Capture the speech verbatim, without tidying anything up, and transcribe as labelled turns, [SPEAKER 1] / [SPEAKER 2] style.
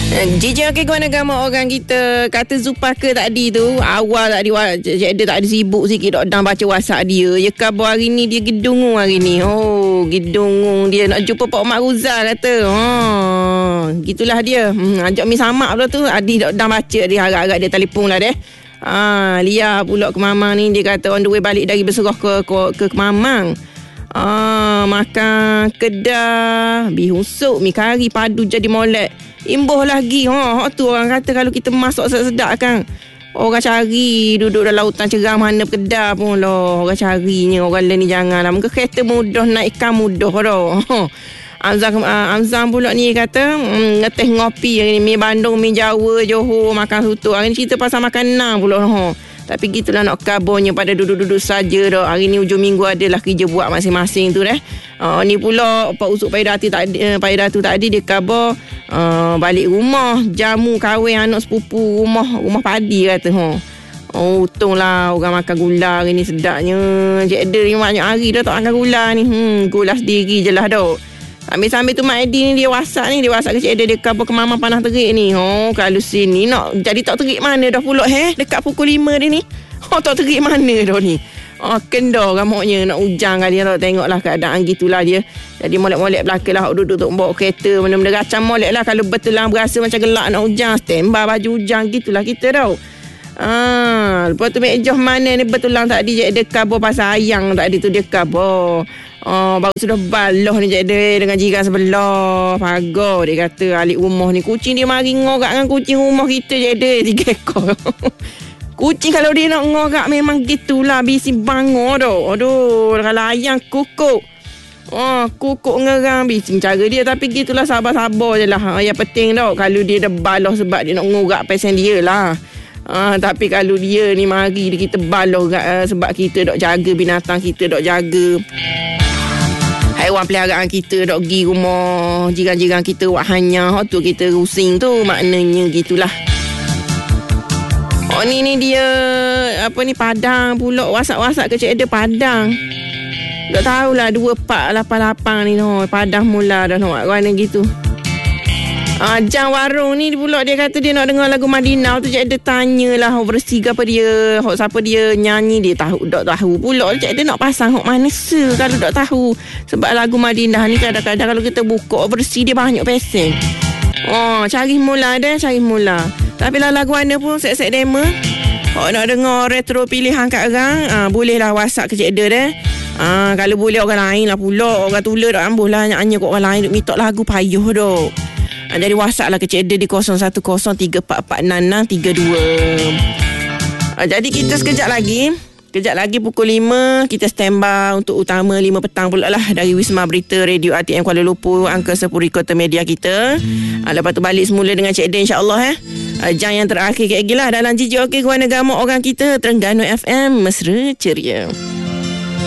[SPEAKER 1] Jijik okey ke mana gambar orang kita kata Zulfaqar tadi tu awal tadi dia tak ada sibuk sikit dok dan baca WhatsApp dia. Ya khabar hari ni dia gedung hari ni. Oh, gedung dia nak jumpa Pak Mak Ruzal kata. Ha, gitulah dia. Hmm, ajak mi samak pula tu. Adi dok dan baca dia harap-harap dia telefon lah deh. Ah, Lia pula ke Mamang ni dia kata on the way balik dari Berserah ke ke, ke, ke Mamang. Ah, makan kedah, bihusuk, mi kari padu jadi molek. Imbuh lagi. Ha, tu orang kata kalau kita masak sedap kan. Orang cari duduk dalam lautan cerah mana kedah pun lah. Orang carinya orang lain ni janganlah. Mungkin kereta mudah naik ikan mudah dah. Amzam uh, Amzam pula ni kata mm, ngeteh ngopi hari ni mi Bandung, mi Jawa, Johor makan soto. Hari ni cerita pasal makanan pula. Ha. Tapi gitulah nak kabarnya pada duduk-duduk saja dah. Hari ni hujung minggu adalah kerja buat masing-masing tu dah. Uh, ni pula Pak Usuk Paidati tak uh, Paidatu tadi dia kabar uh, balik rumah jamu kahwin anak sepupu rumah rumah padi kata. Ha. Oh, untunglah orang makan gula hari ni sedapnya. Cik Ada ni banyak hari dah tak makan gula ni. Hmm, gula sendiri je lah dah. Sambil-sambil tu Mak Edi ni dia WhatsApp ni. Dia WhatsApp ke Cik Ada dia kabar ke Mama panah terik ni. Oh, kalau sini nak jadi tak terik mana dah pula he? Dekat pukul lima dia ni. Oh, tak terik mana dah ni. Oh, kendor ramuknya nak hujan kali dah. Tengoklah keadaan gitulah dia. Jadi molek-molek belakang lah. Duduk duduk bawa kereta. Benda-benda kacang molek lah. Kalau betul lah berasa macam gelap nak hujan. Standby baju hujan gitulah kita tau. Ah, lepas tu Mek Joh mana ni betul lah tadi Cik Ada kabar pasal ayang tadi tu dia kabar. Oh, baru sudah baloh ni Cik Ada dengan jiran sebelah pagar. Dia kata alik rumah ni kucing dia mari ngorak dengan kucing rumah kita Cik Ada tiga ekor. Kucing kalau dia nak ngorak memang gitulah bisi bangor dah. Aduh, kalau ayam kukuk. Oh, kukuk ngerang bising cara dia. Tapi gitulah sabar-sabar je lah. Yang penting tau kalau dia dah baloh sebab dia nak ngorak pasal dia lah. Ah, tapi kalau dia ni mari dia kita baloh uh, sebab kita dok jaga binatang kita, dok jaga haiwan peliharaan kita, dok pergi rumah jiran-jiran kita wak hanya hot tu kita rusing tu maknanya gitulah. Oh ni ni dia apa ni Padang pula WhatsApp-WhatsApp ke Cik Ada Padang. Tak tahulah dua empat lapan lapan ni no Padang mula dah nak mana gitu. Ah, Jang Warung ni pula dia kata dia nak dengar lagu Madinah tu. Cik Ada tanyalah overseas apa dia, hok siapa dia nyanyi dia tahu dak tahu pula. Cik Ada nak pasang hok mana se kalau dak tahu. Sebab lagu Madinah ni kadang-kadang kalau kita buka overseas dia banyak pesen. Oh, cari mula dah, cari mula. Tapi lah lagu mana pun set-set demo. Hok nak dengar retro pilihan kat orang, ah bolehlah WhatsApp ke Cik Ada dah. Ah, kalau boleh orang lain lah pula. Orang tular dak ambuh lah nyanyi kat orang lain duk minta lagu payuh dah. Ha, jadi WhatsApp lah ke Cik Ada di kosong satu kosong tiga empat empat enam enam tiga dua. Ha, jadi kita sekejap lagi. Sekejap lagi pukul lima. Kita standby untuk utama lima petang pula lah. Dari Wisma Berita Radio R T M Kuala Lumpur. Angka sepuluh kota media kita. Ha, lepas tu balik semula dengan Cik Ada insyaAllah eh. Ha, jam yang terakhir lagi lah. Dalam Jijik Okey Kewarna Gamuk orang kita. Terengganu F M. Mesra ceria.